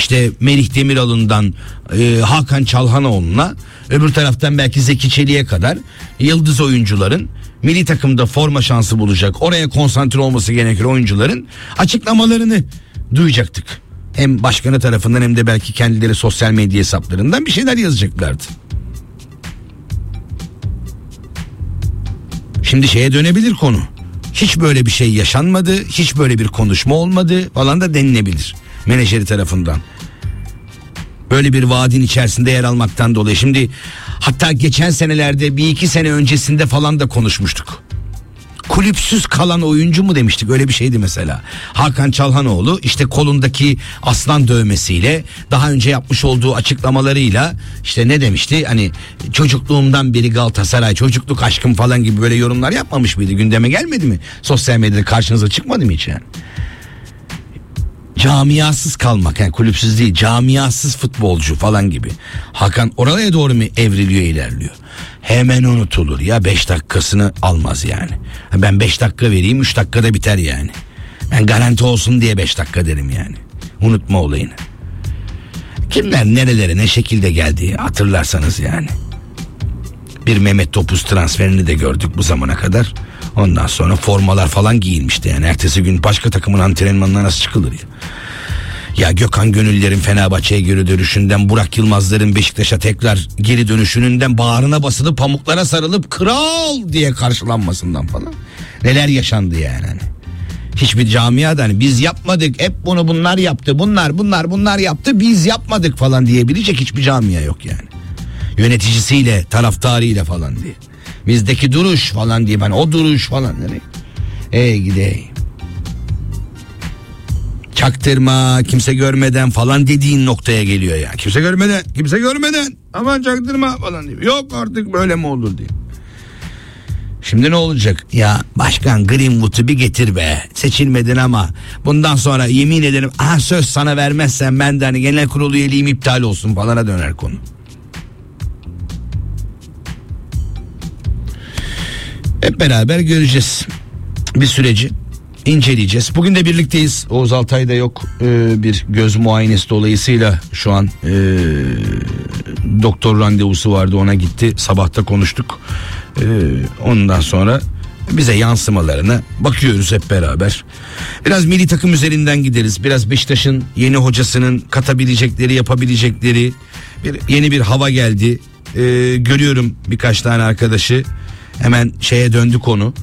işte Melih Demiral'ından Hakan Çalhanoğlu'na, öbür taraftan belki Zeki Çelik'e kadar yıldız oyuncuların milli takımda forma şansı bulacak, oraya konsantre olması gereken oyuncuların açıklamalarını duyacaktık. Hem başkanı tarafından hem de belki kendileri sosyal medya hesaplarından bir şeyler yazacaklardı. Şimdi şeye dönebilir konu. Hiç böyle bir şey yaşanmadı, hiç böyle bir konuşma olmadı falan da denilebilir menajeri tarafından. Böyle bir vaadin içerisinde yer almaktan dolayı. Şimdi hatta geçen senelerde, bir iki sene öncesinde falan da konuşmuştuk. Kulüpsüz kalan oyuncu mu demiştik, öyle bir şeydi mesela. Hakan Çalhanoğlu işte kolundaki aslan dövmesiyle, daha önce yapmış olduğu açıklamalarıyla işte ne demişti, hani çocukluğumdan beri Galatasaray, çocukluk aşkım falan gibi böyle yorumlar yapmamış mıydı, gündeme gelmedi mi? Sosyal medyada karşınıza çıkmadı mı hiç yani? Camiasız kalmak, yani kulüpsüz değil, camiasız futbolcu falan gibi. Hakan oraya doğru mu evriliyor, ilerliyor? Hemen unutulur ya, 5 dakikasını almaz yani. Ben 5 dakika vereyim, 3 dakikada biter yani. Ben garanti olsun diye 5 dakika derim yani. Unutma olayını. Kimler nerelere ne şekilde geldiği hatırlarsanız yani. Bir Mehmet Topuz transferini de gördük bu zamana kadar. Ondan sonra formalar falan giyilmişti yani. Ertesi gün başka takımın antrenmanına nasıl çıkılır ya? Ya Gökhan Gönüller'in Fenerbahçe'ye geri dönüşünden, Burak Yılmaz'ların Beşiktaş'a tekrar geri dönüşünden, bağrına basılıp pamuklara sarılıp kral diye karşılanmasından falan. Neler yaşandı yani. Hiçbir camiada hani biz yapmadık, hep bunu bunlar yaptı, bunlar yaptı, biz yapmadık falan diyebilecek hiçbir camia yok yani. Yöneticisiyle, taraftarıyla falan diye. Bizdeki duruş falan diye, ben o duruş falan. Gideyim. Çaktırma, kimse görmeden falan dediğin noktaya geliyor ya. Kimse görmeden aman çaktırma falan diyor. Yok artık böyle mi olur diye. Şimdi ne olacak? Ya başkan Greenwood'u bir getir be. Seçilmedin ama bundan sonra yemin ederim söz sana vermezsen ben de hani genel kurulu üyeliğim iptal olsun falana döner konu. Hep beraber göreceğiz bir süreci, inceleyeceğiz. Bugün de birlikteyiz. Oğuz Altay da yok. Bir göz muayenesi dolayısıyla şu an doktor randevusu vardı, ona gitti. Sabahta konuştuk. Ondan sonra bize yansımalarına bakıyoruz hep beraber. Biraz milli takım üzerinden gideriz. Biraz Beşiktaş'ın yeni hocasının katabilecekleri, yapabilecekleri, yeni bir hava geldi. Görüyorum birkaç tane arkadaşı. Hemen şeye döndü konu.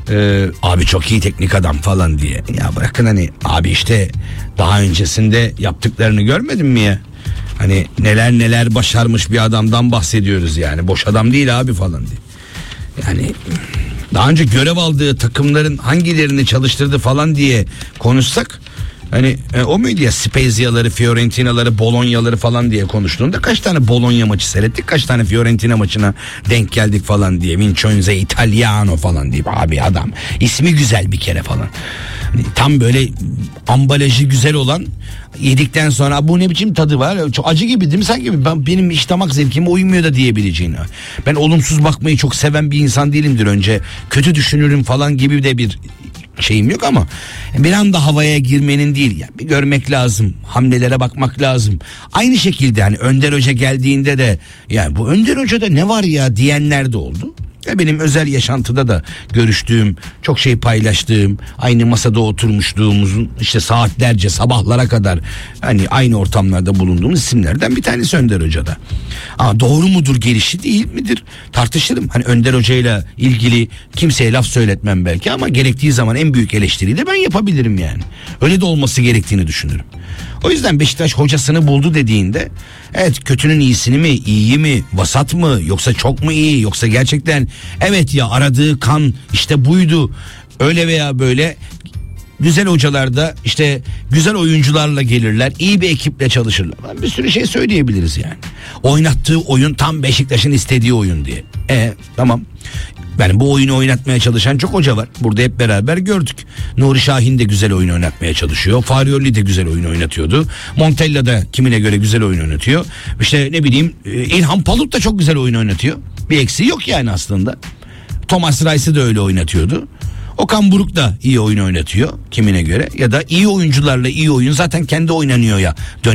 Abi çok iyi teknik adam falan diye. Ya bırakın hani abi, işte daha öncesinde yaptıklarını görmedin mi ya? Hani neler başarmış bir adamdan bahsediyoruz yani. Boş adam değil abi falan diye. Yani daha önce görev aldığı takımların hangilerini çalıştırdı falan diye konuşsak, hani o muydu ya, Spezia'ları, Fiorentina'ları, Bologna'ları falan diye konuştuğunda kaç tane Bologna maçı seyrettik, kaç tane Fiorentina maçına denk geldik falan diye. Vincenzo Italiano falan diye. Abi adam ismi güzel bir kere falan. Hani tam böyle ambalajı güzel olan, yedikten sonra bu ne biçim tadı var, çok acı gibi değil mi sanki, benim iş damak zevkime uymuyor da diyebileceğini. Ben olumsuz bakmayı çok seven bir insan değilimdir, önce kötü düşünürüm falan gibi de bir şeyim yok ama bir anda havaya girmenin değil ya, bir görmek lazım, hamlelere bakmak lazım. Aynı şekilde hani Önder Hoca geldiğinde de yani bu Önder Hoca'da ne var ya diyenler de oldu. Benim özel yaşantıda da görüştüğüm, çok şey paylaştığım, aynı masada oturmuşluğumuzun işte saatlerce, sabahlara kadar hani aynı ortamlarda bulunduğumuz isimlerden bir tanesi Önder Hoca'da. Ama doğru mudur, gelişi değil midir tartışırım. Hani Önder Hoca'yla ilgili kimseye laf söyletmem belki ama gerektiği zaman en büyük eleştiriyi de ben yapabilirim yani. Öyle de olması gerektiğini düşünürüm. O yüzden Beşiktaş hocasını buldu dediğinde, evet, kötünün iyisini mi, iyiyi mi, vasat mı, yoksa çok mu iyi, yoksa gerçekten evet ya aradığı kan işte buydu, öyle veya böyle. Güzel hocalar da işte güzel oyuncularla gelirler, iyi bir ekiple çalışırlar. Bir sürü şey söyleyebiliriz yani. Oynattığı oyun tam Beşiktaş'ın istediği oyun diye. Tamam. Yani bu oyunu oynatmaya çalışan çok hoca var. Burada hep beraber gördük. Nuri Şahin de güzel oyun oynatmaya çalışıyor. Farioli de güzel oyun oynatıyordu. Montella da kimine göre güzel oyun oynatıyor. İşte ne bileyim, İlhan Palut da çok güzel oyun oynatıyor. Bir eksiği yok yani aslında. Thomas Rice'ı da öyle oynatıyordu. Okan Buruk da iyi oyun oynatıyor kimine göre, ya da iyi oyuncularla iyi oyun zaten kendi oynanıyor ya.